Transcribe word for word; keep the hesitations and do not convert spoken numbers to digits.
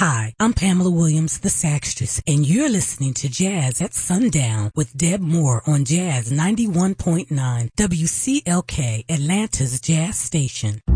Hi, I'm Pamela Williams, the Saxtress, and you're listening to Jazz at Sundown with Deb Moore on Jazz ninety-one point nine W C L K, Atlanta's Jazz Station.